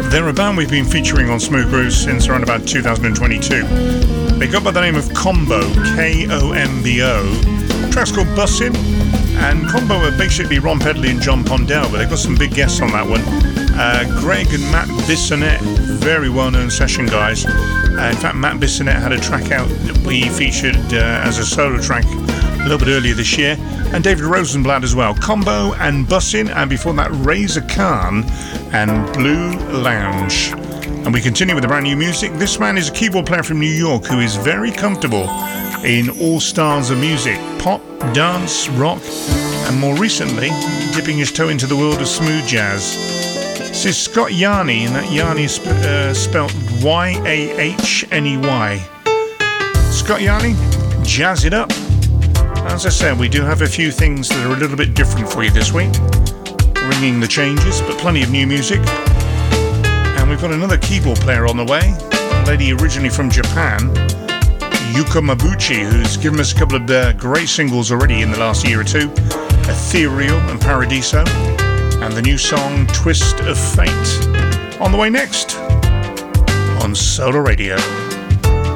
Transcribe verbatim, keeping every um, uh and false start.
They're a band we've been featuring on Smooth Grooves since around about two thousand twenty-two. They go by the name of Combo, K O M B O. The track's called Bussin', and Combo are basically Ron Pedley and John Pondell, but they've got some big guests on that one. Uh, Greg and Matt Bissonette, very well-known session guys. Uh, in fact, Matt Bissonette had a track out that we featured uh, as a solo track a little bit earlier this year, and David Rosenblatt as well. Combo and Bussin', and before that, Razor Khan and Blue Lounge. And we continue with the brand new music. This man is a keyboard player from New York who is very comfortable in all styles of music: pop, dance, rock, and more recently, dipping his toe into the world of smooth jazz. This is Scott Yarney, and that Yarney is sp- uh, spelt Y A H N E Y. Scott Yarney, jazz it up. As I said, we do have a few things that are a little bit different for you this week. Ringing the changes, but plenty of new music. And we've got another keyboard player on the way, a lady originally from Japan, Yuka Mabuchi, who's given us a couple of uh, great singles already in the last year or two, Ethereal and Paradiso, and the new song Twist of Fate. On the way next on Solar Radio.